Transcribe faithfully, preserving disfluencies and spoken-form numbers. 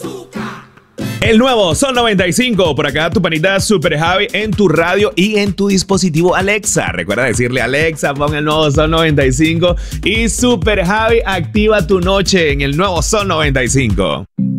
El nuevo Sol noventa y cinco, por acá tu panita Super Javi en tu radio y en tu dispositivo Alexa. Recuerda decirle Alexa, pon el nuevo Sol noventa y cinco y Super Javi activa tu noche en el nuevo Sol noventa y cinco.